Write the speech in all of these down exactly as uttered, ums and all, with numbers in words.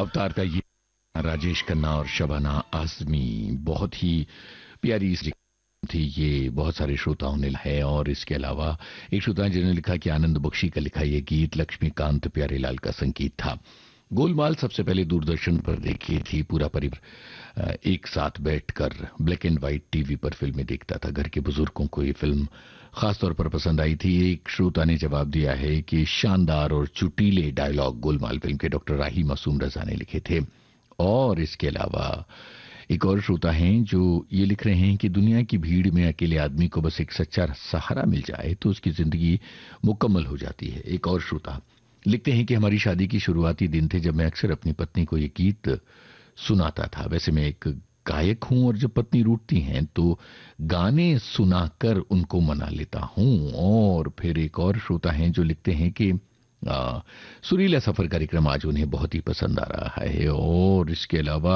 अवतार का ये राजेश खन्ना और शबाना आजमी बहुत ही प्यारी थी। ये बहुत सारे श्रोताओं ने है और इसके अलावा एक श्रोता जिन्होंने लिखा कि आनंद बख्शी का लिखा यह गीत लक्ष्मीकांत प्यारेलाल का संगीत था। गोलमाल सबसे पहले दूरदर्शन पर देखी थी। पूरा परिवार एक साथ बैठकर ब्लैक एंड व्हाइट टीवी पर फिल्में देखता था। घर के बुजुर्गों को ये फिल्म खासतौर पर पसंद आई थी। एक श्रोता ने जवाब दिया है कि शानदार और चुटीले डायलॉग गोलमाल फिल्म के डॉक्टर राही मासूम रजा ने लिखे थे। और इसके अलावा एक और श्रोता हैं जो ये लिख रहे हैं कि दुनिया की भीड़ में अकेले आदमी को बस एक सच्चा सहारा मिल जाए तो उसकी जिंदगी मुकम्मल हो जाती है। एक और श्रोता लिखते हैं कि हमारी शादी की शुरुआती दिन थे जब मैं अक्सर अपनी पत्नी को ये गीत सुनाता था। वैसे मैं एक गायक हूं और जब पत्नी रूठती हैं तो गाने सुनाकर उनको मना लेता हूं। और फिर एक और श्रोता हैं जो लिखते हैं कि आ, सुरीला सफर कार्यक्रम आज उन्हें बहुत ही पसंद आ रहा है। और इसके अलावा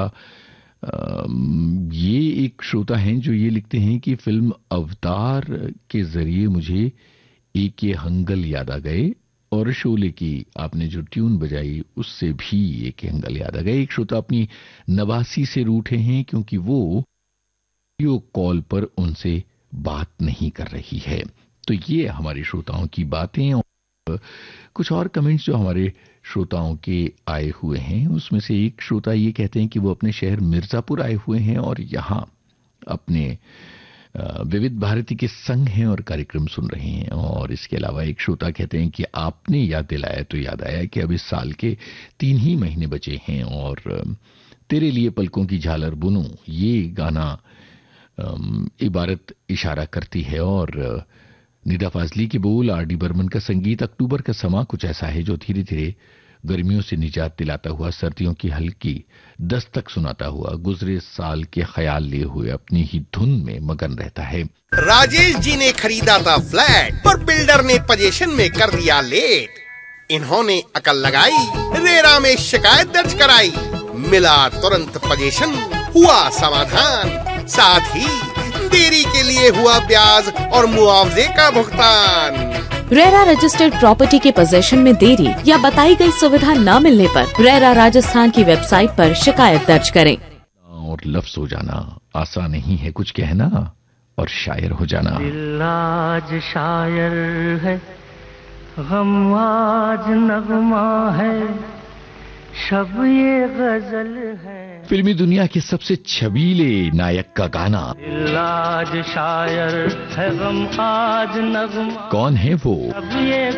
ये एक श्रोता हैं जो ये लिखते हैं कि फिल्म अवतार के जरिए मुझे ए के हंगल याद आ गए और शोले की आपने जो ट्यून बजाई उससे भी ए के हंगल याद आ गए। एक श्रोता अपनी नवासी से रूठे हैं क्योंकि वो वीडियो कॉल पर उनसे बात नहीं कर रही है। तो ये हमारे श्रोताओं की बातें। और कुछ और कमेंट्स जो हमारे श्रोताओं के आए हुए हैं उसमें से एक श्रोता ये कहते हैं कि वो अपने शहर मिर्जापुर आए हुए हैं और यहाँ अपने विविध भारती के संग हैं और कार्यक्रम सुन रहे हैं। और इसके अलावा एक श्रोता कहते हैं कि आपने याद दिलाया तो याद आया कि अब इस साल के तीन ही महीने बचे हैं और तेरे लिए पलकों की झालर बुनूं ये गाना इबारत इशारा करती है। और निदा फाजली के बोल, आर डी बर्मन का संगीत, अक्टूबर का समा कुछ ऐसा है जो धीरे धीरे गर्मियों से निजात दिलाता हुआ सर्दियों की हल्की दस्तक सुनाता हुआ गुजरे साल के ख्याल लिए हुए अपनी ही धुन में मगन रहता है। राजेश जी ने खरीदा था फ्लैट पर बिल्डर ने पोजीशन में कर दिया लेट। इन्होंने अकल लगाई, रेरा में शिकायत दर्ज कराई, मिला तुरंत पोजीशन, हुआ समाधान, साथ ही देरी के लिए हुआ ब्याज और मुआवजे का भुगतान। रेरा रजिस्टर्ड प्रॉपर्टी के पोजीशन में देरी या बताई गई सुविधा न मिलने पर रेरा राजस्थान की वेबसाइट पर शिकायत दर्ज करें। और लफ्ज हो जाना आसान नहीं है, कुछ कहना और शायर हो जाना। दिल आज शायर है, गम आज नगमा है, शब ये गजल है। फिल्मी दुनिया के सबसे छबीले नायक का गाना। दिल आज शायर है, गम आज नगमा। कौन है वो? शब ये